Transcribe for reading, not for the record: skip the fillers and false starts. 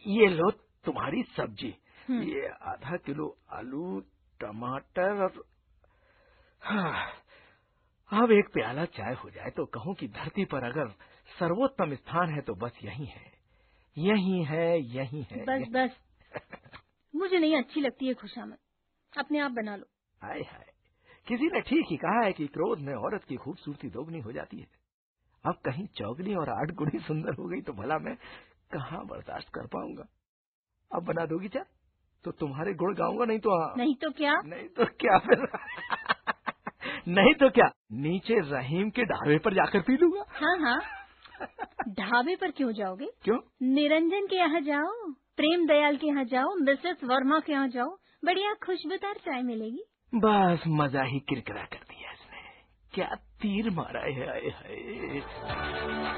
ये लो तुम्हारी सब्जी, ये आधा किलो आलू, टमाटर और हाँ, अब एक प्याला चाय हो जाए तो कहूँ कि धरती पर अगर सर्वोत्तम स्थान है तो बस यही है, यही है, यही है। बस बस मुझे नहीं अच्छी लगती है खुशामद, अपने आप बना लो। हाय हाय, किसी ने ठीक ही कहा है कि क्रोध में औरत की खूबसूरती दोगुनी हो जाती है। अब कहीं चौगनी और 8 गुनी सुंदर हो गई तो भला मैं कहाँ बर्दाश्त कर पाऊंगा। अब बना दोगी चाय तो तुम्हारे गुण गाऊंगा, नहीं तो क्या? नहीं तो क्या फिर नहीं तो क्या, नीचे रहीम के ढाबे पर जाकर पी लूंगा। हाँ हाँ, ढाबे पर क्यों जाओगे? क्यों? निरंजन के यहाँ जाओ, प्रेम दयाल के यहाँ जाओ, मिसेस वर्मा के यहाँ जाओ, बढ़िया खुशबूदार चाय मिलेगी। बस मजा ही किरकिरा कर दिया इसने, क्या तीर मारा है। हाय हाय।